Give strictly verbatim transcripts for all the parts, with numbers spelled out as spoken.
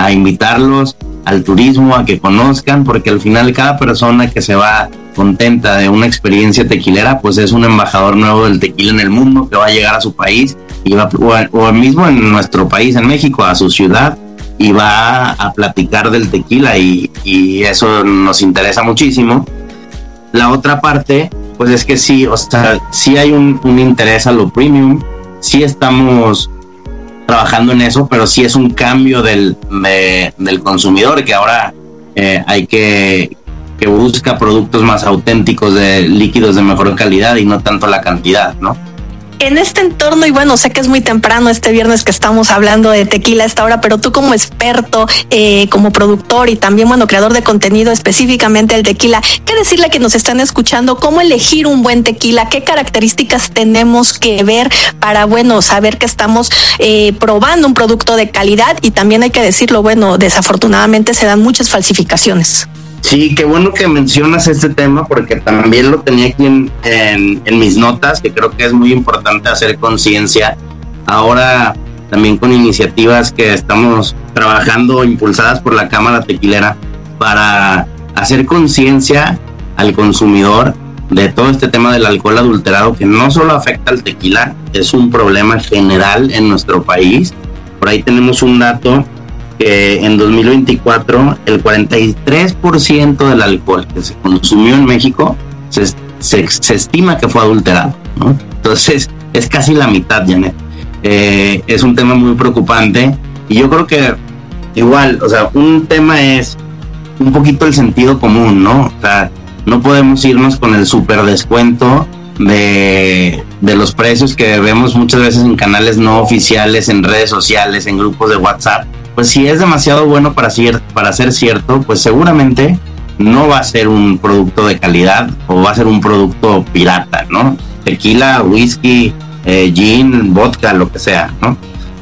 a invitarlos al turismo, a que conozcan, porque al final cada persona que se va contenta de una experiencia tequilera, pues es un embajador nuevo del tequila en el mundo, que va a llegar a su país y va, o, o mismo en nuestro país, en México, a su ciudad, y va a platicar del tequila, y, y eso nos interesa muchísimo. La otra parte, pues es que sí, o sea, sí hay un, un interés a lo premium, sí estamos trabajando en eso, pero sí es un cambio del, de, del consumidor, que ahora eh, hay que, que busca productos más auténticos, de líquidos de mejor calidad y no tanto la cantidad, ¿no? En este entorno, y bueno, sé que es muy temprano este viernes que estamos hablando de tequila a esta hora, pero tú como experto, eh, como productor y también, bueno, creador de contenido específicamente del tequila, ¿qué decirle a que nos están escuchando? ¿Cómo elegir un buen tequila? ¿Qué características tenemos que ver para, bueno, saber que estamos eh, probando un producto de calidad? Y también hay que decirlo, bueno, desafortunadamente se dan muchas falsificaciones. Sí, qué bueno que mencionas este tema, porque también lo tenía aquí en, en, en mis notas, que creo que es muy importante hacer conciencia. Ahora también con iniciativas que estamos trabajando, impulsadas por la Cámara Tequilera, para hacer conciencia al consumidor de todo este tema del alcohol adulterado, que no solo afecta al tequila, es un problema general en nuestro país. Por ahí tenemos un dato que en dos mil veinticuatro el cuarenta y tres por ciento del alcohol que se consumió en México se, se, se estima que fue adulterado, ¿no? Entonces es casi la mitad, Janet. Eh, es un tema muy preocupante, y yo creo que igual, o sea, un tema es un poquito el sentido común, ¿no? O sea, no podemos irnos con el super descuento de, de los precios que vemos muchas veces en canales no oficiales, en redes sociales, en grupos de WhatsApp. Pues si es demasiado bueno para ser, para ser cierto, pues seguramente no va a ser un producto de calidad, o va a ser un producto pirata, ¿no? Tequila, whisky, eh, gin, vodka, lo que sea, ¿no?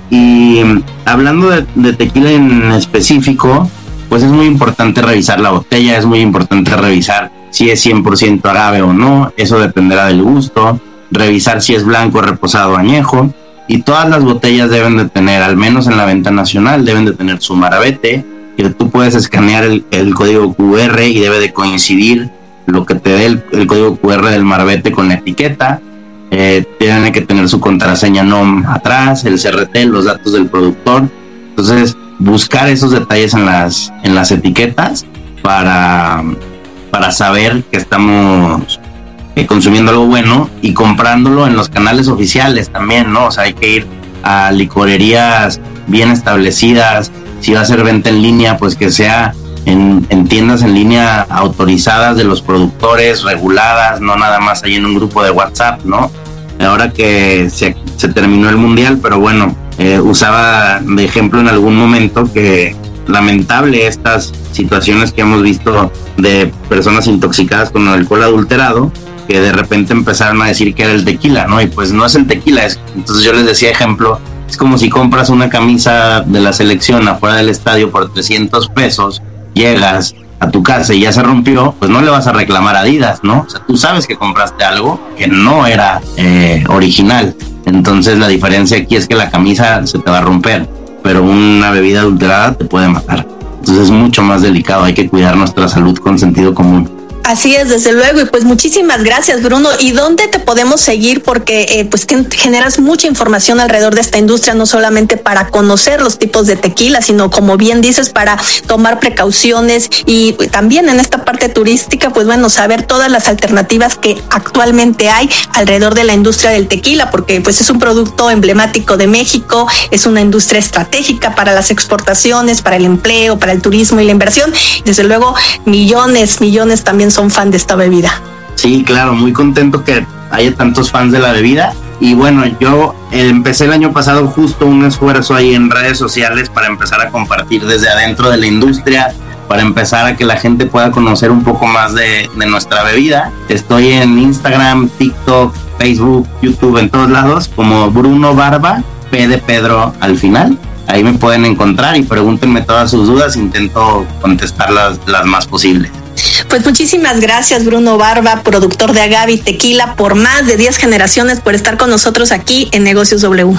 Y hablando de, de tequila en específico, pues es muy importante revisar la botella, es muy importante revisar si es cien por ciento agave o no, eso dependerá del gusto, revisar si es blanco, reposado, añejo. Y todas las botellas deben de tener, al menos en la venta nacional, deben de tener su marbete, que tú puedes escanear el, el código cu erre y debe de coincidir lo que te dé el, el código cu erre del marbete con la etiqueta. Eh, tienen que tener su contraseña N O M atrás, el ce erre te, los datos del productor. Entonces, buscar esos detalles en las, en las etiquetas para, para saber que estamos Eh, consumiendo algo bueno, y comprándolo en los canales oficiales también, ¿no? O sea, hay que ir a licorerías bien establecidas. Si va a ser venta en línea, pues que sea en, en tiendas en línea autorizadas de los productores, reguladas, no nada más ahí en un grupo de WhatsApp, ¿no? Ahora que se, se terminó el mundial, pero bueno, eh, usaba de ejemplo en algún momento que lamentable estas situaciones que hemos visto de personas intoxicadas con alcohol adulterado, que de repente empezaron a decir que era el tequila, ¿no? Y pues no es el tequila. Es, entonces yo les decía, ejemplo, es como si compras una camisa de la selección afuera del estadio por trescientos pesos, llegas a tu casa y ya se rompió, pues no le vas a reclamar a Adidas, ¿no? O sea, tú sabes que compraste algo que no era eh, original. Entonces la diferencia aquí es que la camisa se te va a romper, pero una bebida adulterada te puede matar. Entonces es mucho más delicado, hay que cuidar nuestra salud con sentido común. Así es, desde luego, y pues muchísimas gracias, Bruno. ¿Y dónde te podemos seguir? Porque eh, pues generas mucha información alrededor de esta industria, no solamente para conocer los tipos de tequila, sino como bien dices, para tomar precauciones, y también en esta parte turística, pues bueno, saber todas las alternativas que actualmente hay alrededor de la industria del tequila, porque pues es un producto emblemático de México, es una industria estratégica para las exportaciones, para el empleo, para el turismo y la inversión. Desde luego, millones, millones también son fan de esta bebida. Sí, claro, muy contento que haya tantos fans de la bebida. Y bueno, yo empecé el año pasado justo un esfuerzo ahí en redes sociales para empezar a compartir desde adentro de la industria, para empezar a que la gente pueda conocer un poco más de, de nuestra bebida. Estoy en Instagram, TikTok, Facebook, YouTube, en todos lados, como Bruno Barba, P de Pedro al final. Ahí me pueden encontrar y pregúntenme todas sus dudas, intento contestar las, las más posibles. Pues muchísimas gracias, Bruno Barba, productor de Agave y Tequila, por más de diez generaciones, por estar con nosotros aquí en Negocios W.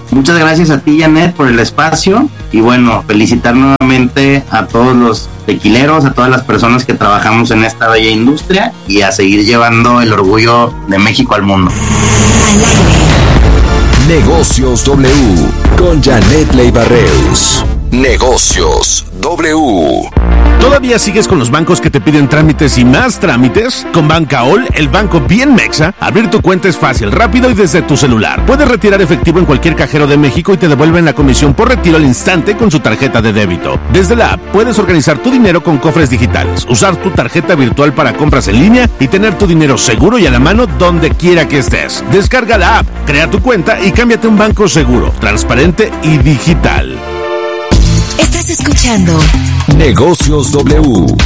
Muchas gracias a ti, Janet, por el espacio y bueno, felicitar nuevamente a todos los tequileros, a todas las personas que trabajamos en esta bella industria y a seguir llevando el orgullo de México al mundo. Negocios W con Janet Leiva-Reus. Negocios W. ¿Todavía sigues con los bancos que te piden trámites y más trámites? Con Bancaol, el banco bien mexa, abrir tu cuenta es fácil, rápido y desde tu celular. Puedes retirar efectivo en cualquier cajero de México y te devuelven la comisión por retiro al instante con su tarjeta de débito. Desde la app puedes organizar tu dinero con cofres digitales, usar tu tarjeta virtual para compras en línea y tener tu dinero seguro y a la mano donde quiera que estés. Descarga la app, crea tu cuenta y cámbiate a un banco seguro, transparente y digital. Estás escuchando Negocios W